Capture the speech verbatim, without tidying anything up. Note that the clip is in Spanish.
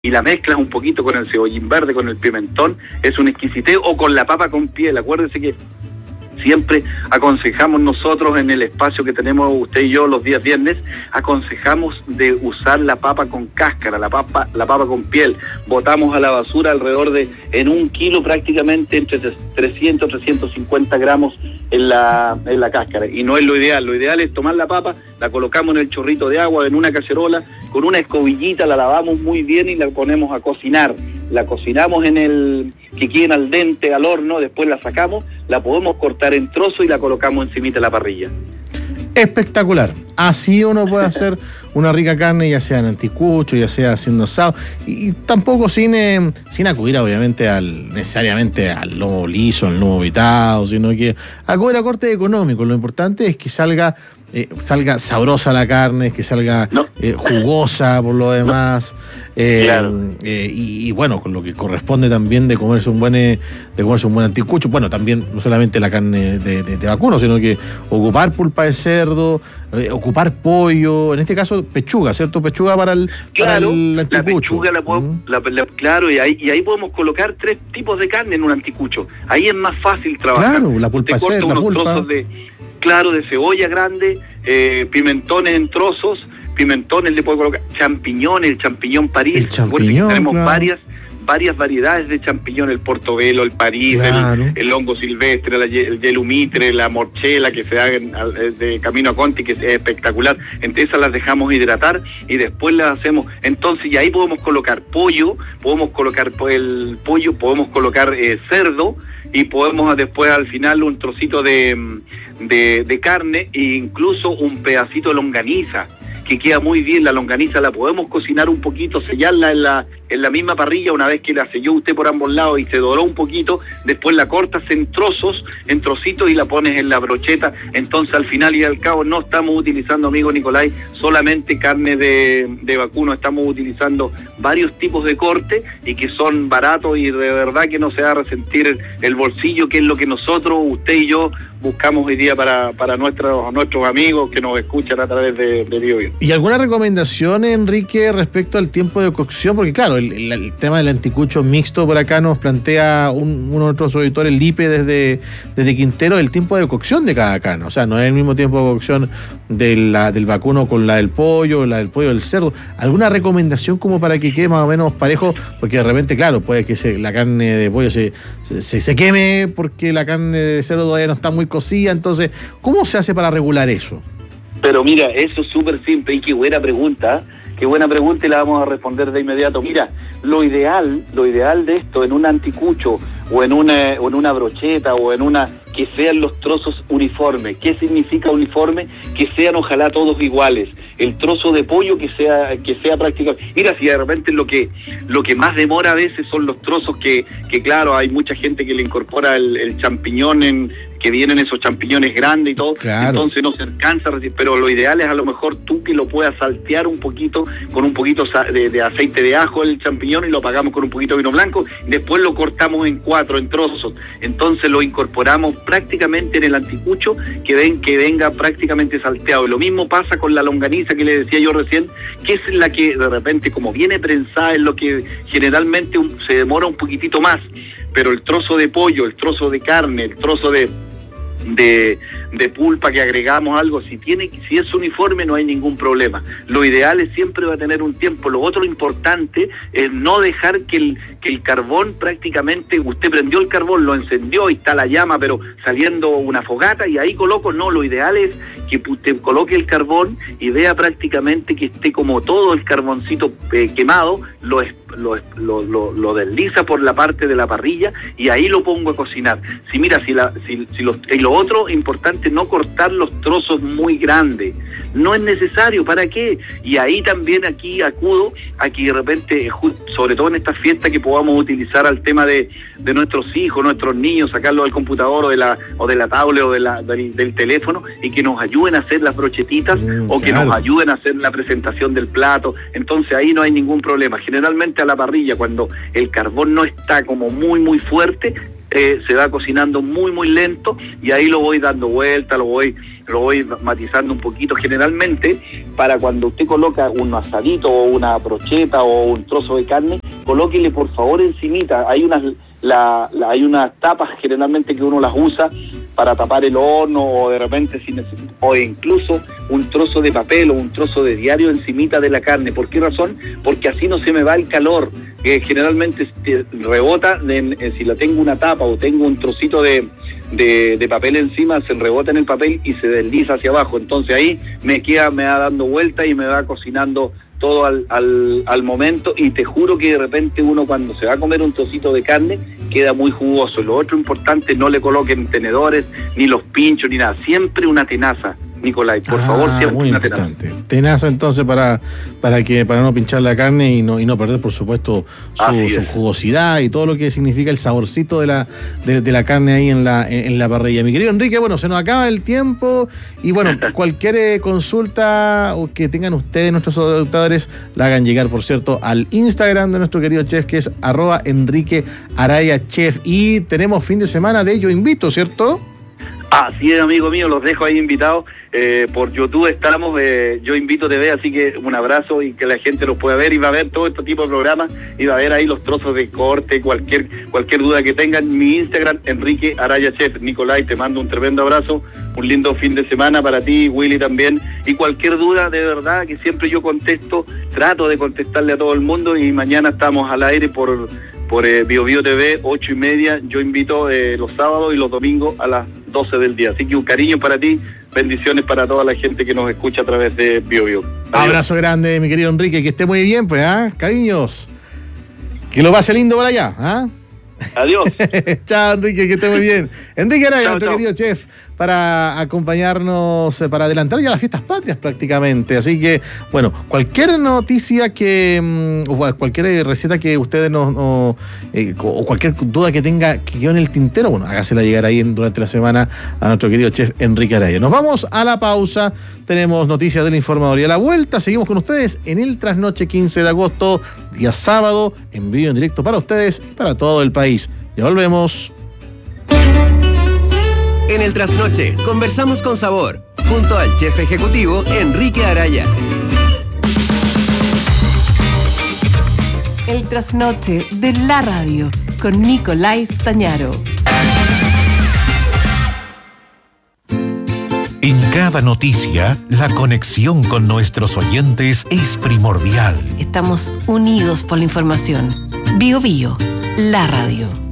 y la mezclas un poquito con el cebollín verde, con el pimentón, es un exquisitez, o con la papa con piel. Acuérdense que siempre aconsejamos nosotros en el espacio que tenemos usted y yo los días viernes, aconsejamos de usar la papa con cáscara, la papa, la papa con piel. Botamos a la basura alrededor de, en un kilo prácticamente, entre trescientos, trescientos cincuenta gramos en la, en la cáscara. Y no es lo ideal. Lo ideal es tomar la papa, la colocamos en el chorrito de agua, en una cacerola, con una escobillita la lavamos muy bien y la ponemos a cocinar. La cocinamos en el, que queden al dente, al horno, después la sacamos, la podemos cortar en trozos y la colocamos encima de la parrilla. Espectacular. Así uno puede hacer una rica carne, ya sea en anticucho, ya sea haciendo asado, y, y tampoco sin, eh, sin acudir obviamente al necesariamente al lomo liso, al lomo vitado, sino que acudir a corte económico. Lo importante es que salga eh, salga sabrosa la carne, que salga no. eh, jugosa por lo demás, no. eh, claro. eh, y, y bueno, con lo que corresponde también de comerse un buen eh, de comerse un buen anticucho. Bueno, también no solamente la carne de, de, de vacuno, sino que ocupar pulpa de cerdo, eh, ocupar pollo, en este caso pechuga, ¿cierto? Pechuga para el, claro, para el anticucho. La pechuga la podemos, mm. la, la, claro, y ahí, y ahí podemos colocar tres tipos de carne en un anticucho. Ahí es más fácil trabajar. Claro, la pulpa de cerdo, la pulpa. De, claro, de cebolla grande, eh, pimentones en trozos, pimentones le puedo colocar, champiñones, el champiñón París. El champiñón, tenemos claro. varias varias variedades de champiñón, el portobelo, el París, claro. el, el hongo silvestre, la, el yelumitre, la morchela que se da en, de camino a Conti, que es espectacular. Entre esas las dejamos hidratar y después las hacemos. Entonces, y ahí podemos colocar pollo, podemos colocar el pollo, podemos colocar eh, cerdo, y podemos después al final un trocito de, de, de carne e incluso un pedacito de longaniza, que queda muy bien. La longaniza la podemos cocinar un poquito, sellarla en la en la misma parrilla. Una vez que la selló usted por ambos lados y se doró un poquito, después la cortas en trozos, en trocitos, y la pones en la brocheta. Entonces al final y al cabo no estamos utilizando, amigo Nicolai, solamente carne de, de vacuno, estamos utilizando varios tipos de corte y que son baratos y de verdad que no se va a resentir el, el bolsillo, que es lo que nosotros, usted y yo, buscamos hoy día para, para nuestros, nuestros amigos que nos escuchan a través de, de Bio Bio. ¿Y alguna recomendación, Enrique, respecto al tiempo de cocción? Porque claro, el, el, el tema del anticucho mixto por acá nos plantea un, uno de nuestros auditores, Lipe, desde, desde Quintero, el tiempo de cocción de cada carne. O sea, no es el mismo tiempo de cocción de la, del vacuno con la del pollo, la del pollo del cerdo. ¿Alguna recomendación como para que quede más o menos parejo? Porque de repente, claro, puede que se, la carne de pollo se, se, se queme porque la carne de cerdo todavía no está muy cocida. Entonces, ¿cómo se hace para regular eso? Pero mira, eso es súper simple y qué buena pregunta, qué buena pregunta, y la vamos a responder de inmediato. Mira, lo ideal, lo ideal de esto en un anticucho o en una, o en una brocheta o en una, que sean los trozos uniformes. ¿Qué significa uniforme? Que sean ojalá todos iguales. El trozo de pollo que sea que sea prácticamente. Mira, si de repente lo que lo que más demora a veces son los trozos que, que claro, hay mucha gente que le incorpora el, el champiñón en que vienen esos champiñones grandes y todo, claro. Entonces no se alcanza a recibir, pero lo ideal es a lo mejor tú que lo puedas saltear un poquito con un poquito de, de aceite de ajo el champiñón y lo apagamos con un poquito de vino blanco, después lo cortamos en cuatro, en trozos, entonces lo incorporamos prácticamente en el anticucho, que ven que venga prácticamente salteado. Y lo mismo pasa con la longaniza que le decía yo recién, que es la que de repente como viene prensada es lo que generalmente un, se demora un poquitito más, pero el trozo de pollo, el trozo de carne, el trozo de De, de pulpa que agregamos algo, si tiene, si es uniforme no hay ningún problema. Lo ideal es siempre va a tener un tiempo. Lo otro importante es no dejar que el, que el carbón prácticamente, usted prendió el carbón, lo encendió y está la llama, pero saliendo una fogata y ahí coloco, no, lo ideal es que usted coloque el carbón y vea prácticamente que esté como todo el carboncito eh, quemado, lo, lo, lo, lo, lo desliza por la parte de la parrilla y ahí lo pongo a cocinar. Si mira, si, la, si, si los, y lo otro importante, no cortar los trozos muy grandes, no es necesario, ¿para qué? Y ahí también aquí acudo a que de repente, sobre todo en estas fiestas, que podamos utilizar al tema de, de nuestros hijos, nuestros niños, sacarlos del computador o de la o de la tablet o de la, del, del teléfono, y que nos ayuden a hacer las brochetitas mm, o que claro. nos ayuden a hacer la presentación del plato. Entonces ahí no hay ningún problema. Generalmente a la parrilla, cuando el carbón no está como muy muy fuerte, Eh, se va cocinando muy muy lento y ahí lo voy dando vuelta, lo voy lo voy matizando un poquito. Generalmente, para cuando usted coloca un asadito o una brocheta o un trozo de carne, colóquele por favor encimita. Hay unas, la, la, hay unas tapas generalmente que uno las usa para tapar el horno, o de repente si necesita, o incluso un trozo de papel o un trozo de diario encimita de la carne. ¿Por qué razón? Porque así no se me va el calor, que generalmente rebota, de, eh, si la tengo una tapa o tengo un trocito de, de, de papel encima, se rebota en el papel y se desliza hacia abajo. Entonces ahí me queda, me va dando vuelta y me va cocinando todo al, al, al momento, y te juro que de repente uno cuando se va a comer un trocito de carne queda muy jugoso. Lo otro importante, no le coloquen tenedores, ni los pinchos, ni nada, siempre una tenaza, Nicolai, por ah, favor, siempre muy una importante. Tenaza. Tenaza entonces para para que para no pinchar la carne y no y no perder, por supuesto, su, su jugosidad y todo lo que significa el saborcito de la de, de la carne ahí en la en, en la parrilla. Mi querido Enrique, bueno, se nos acaba el tiempo y bueno, cualquier eh, consulta o que tengan ustedes, nuestros auditores, la hagan llegar, por cierto, al Instagram de nuestro querido chef, que es arroba Enrique Araya Chef. Y tenemos fin de semana de Yo Invito, ¿cierto? Así es, amigo mío, los dejo ahí invitados. Eh, por YouTube estamos, eh, Yo Invito T V, así que un abrazo y que la gente los pueda ver, y va a ver todo este tipo de programas, y va a ver ahí los trozos de corte, cualquier cualquier duda que tengan. Mi Instagram, Enrique Araya Chef. Nicolai, te mando un tremendo abrazo, un lindo fin de semana para ti, Willy también, y cualquier duda, de verdad, que siempre yo contesto, trato de contestarle a todo el mundo, y mañana estamos al aire por... por eh, Bio Bio T V, ocho y media. Yo invito eh, los sábados y los domingos a las doce del día. Así que un cariño para ti, bendiciones para toda la gente que nos escucha a través de Bio Bio. Adiós. Abrazo grande, mi querido Enrique, que esté muy bien, pues, ¿ah? ¿eh? Cariños. Que lo pase lindo por allá, ¿ah? ¿eh? Adiós. Chao, Enrique, que esté muy bien. Enrique Araya, chao, nuestro chao. querido chef, para acompañarnos, para adelantar ya las fiestas patrias prácticamente. Así que, bueno, cualquier noticia que, o cualquier receta que ustedes nos, no, eh, o cualquier duda que tenga que quede en el tintero, bueno, hágasela llegar ahí durante la semana a nuestro querido chef Enrique Araya. Nos vamos a la pausa, tenemos noticias del informador y a la vuelta seguimos con ustedes en el Trasnoche quince de agosto, día sábado, en vivo en directo para ustedes y para todo el país. Ya volvemos. En el Trasnoche conversamos con sabor, junto al chef ejecutivo Enrique Araya. El Trasnoche de la radio, con Nicolai Stañaro. En cada noticia, la conexión con nuestros oyentes es primordial. Estamos unidos por la información. Bio Bio, la radio.